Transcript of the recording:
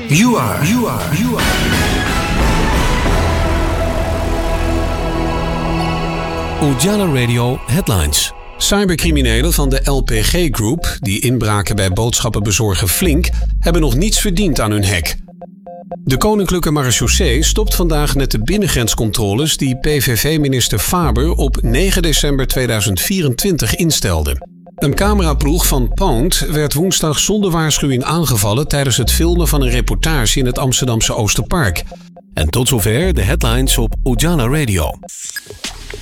You are. Ujala Radio Headlines. Cybercriminelen van de LPG Group, die inbraken bij boodschappenbezorger Flink, hebben nog niets verdiend aan hun hack. De Koninklijke Marechaussee stopt vandaag met de binnengrenscontroles die PVV-minister Faber op 9 december 2024 instelde. Een cameraploeg van Pound werd woensdag zonder waarschuwing aangevallen tijdens het filmen van een reportage in het Amsterdamse Oosterpark. En tot zover de headlines op Ujala Radio.